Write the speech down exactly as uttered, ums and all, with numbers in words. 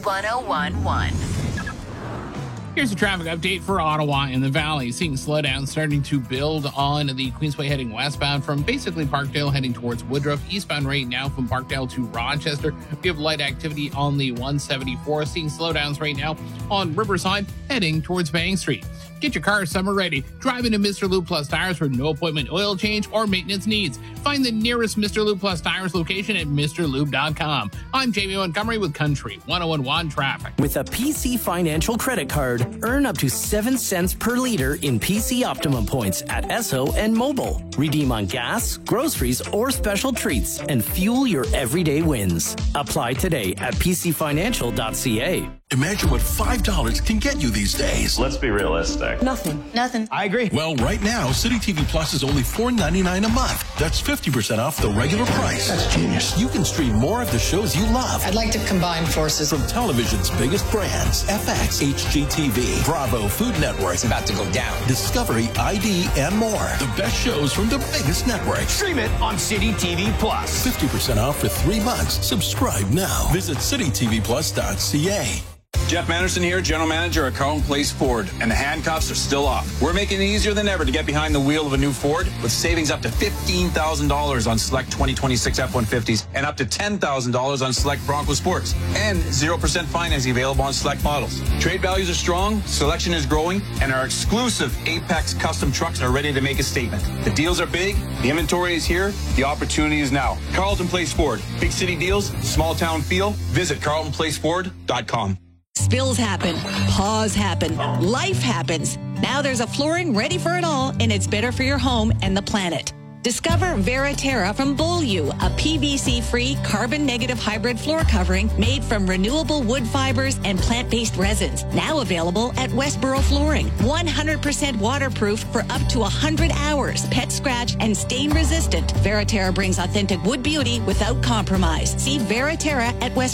one oh one point one. Here's a traffic update for Ottawa and the Valley. Seeing slowdown starting to build on the Queensway heading westbound from basically Parkdale heading towards Woodruff. Eastbound right now from Parkdale to Rochester. We have light activity on the one seventy-four. Seeing slowdowns right now on Riverside heading towards Bank Street. Get your car summer ready. Drive into Mister Lube Plus Tires for no appointment oil change or maintenance needs. Find the nearest Mister Lube Plus Tires location at Mr Lube dot com. I'm Jamie Montgomery with Country one oh one point one Traffic. With a P C Financial credit card, earn up to seven cents per liter in P C Optimum points at Esso and Mobile. Redeem on gas, groceries, or special treats and fuel your everyday wins. Apply today at p c financial dot c a. Imagine what five dollars can get you these days. Let's be realistic. Nothing. Nothing. I agree. Well, right now, City T V Plus is only four ninety-nine a month. That's fifty percent off the regular price. That's genius. You can stream more of the shows you love. I'd like to combine forces. From television's biggest brands, F X, H G T V, Bravo, Food Network. It's about to go down. Discovery, I D, and more. The best shows from the biggest networks. Stream it on City T V Plus. fifty percent off for three months. Subscribe now. Visit city t v plus dot c a. Jeff Manderson here, General Manager at Carlton Place Ford, and the handcuffs are still off. We're making it easier than ever to get behind the wheel of a new Ford with savings up to fifteen thousand dollars on select twenty twenty-six F one fifties and up to ten thousand dollars on select Bronco Sports and zero percent financing available on select models. Trade values are strong, selection is growing, and our exclusive Apex custom trucks are ready to make a statement. The deals are big, the inventory is here, the opportunity is now. Carlton Place Ford, big city deals, small town feel. Visit carlton place ford dot com. Spills happen, paws happen, life happens. Now there's a flooring ready for it all, and it's better for your home and the planet. Discover Veriterra from Beaulieu, a P V C-free, carbon-negative hybrid floor covering made from renewable wood fibers and plant-based resins. Now available at Westboro Flooring. one hundred percent waterproof for up to one hundred hours. Pet scratch and stain-resistant. Veriterra brings authentic wood beauty without compromise. See Veriterra at West.